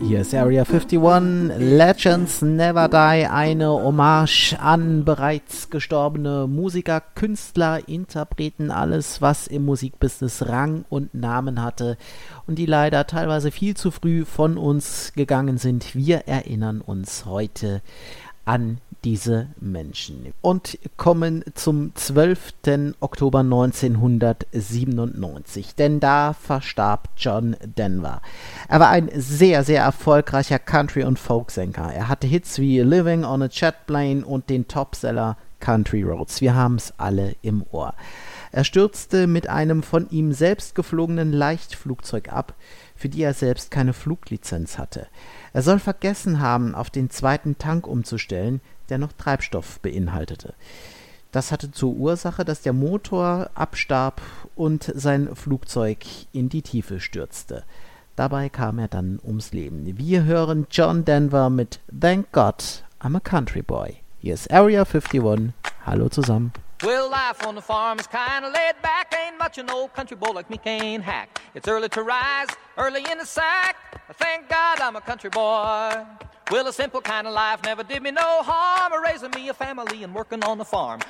Hier ist Area 51, Legends Never Die, eine Hommage an bereits gestorbene Musiker, Künstler, Interpreten, alles was im Musikbusiness Rang und Namen hatte und die leider teilweise viel zu früh von uns gegangen sind. Wir erinnern uns heute an diese Menschen und kommen zum 12. Oktober 1997, denn da verstarb John Denver. Er war ein sehr, sehr erfolgreicher Country- und Folksänger. Er hatte Hits wie Living on a Jet Plane und den Topseller Country Roads. Wir haben es alle im Ohr. Er stürzte mit einem von ihm selbst geflogenen Leichtflugzeug ab, für die er selbst keine Fluglizenz hatte. Er soll vergessen haben, auf den zweiten Tank umzustellen, der noch Treibstoff beinhaltete. Das hatte zur Ursache, dass der Motor abstarb und sein Flugzeug in die Tiefe stürzte. Dabei kam er dann ums Leben. Wir hören John Denver mit Thank God I'm a Country Boy. Hier ist Area 51. Hallo zusammen. Well, life on the farm is kinda laid back. Ain't much an old country boy like me can hack. It's early to rise, early in the sack. Thank God I'm a country boy. Well, a simple kind of life never did me no harm. Raising me a family and working on the farm.